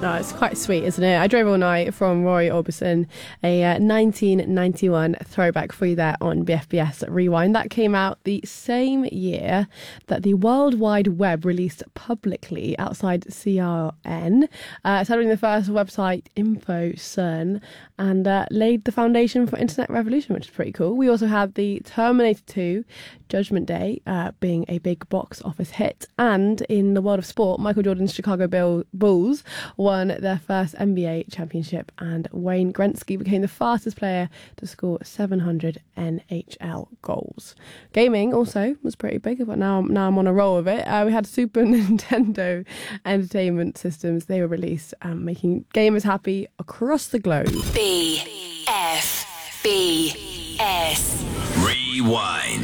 No, it's quite sweet, isn't it? I Drove All Night from Roy Orbison, a 1991 throwback for you there on BFBS Rewind. That came out the same year that the World Wide Web released publicly outside CRN, establishing the first website, InfoCern, and laid the foundation for Internet Revolution, which is pretty cool. We also had the Terminator 2 Judgment Day being a big box office hit. And in the world of sport, Michael Jordan's Chicago Bulls won their first NBA championship, and Wayne Gretzky became the fastest player to score 700 NHL goals. Gaming also was pretty big, but now I'm on a roll with it. We had Super Nintendo Entertainment Systems. They were released, making gamers happy across the globe. BFBS Rewind.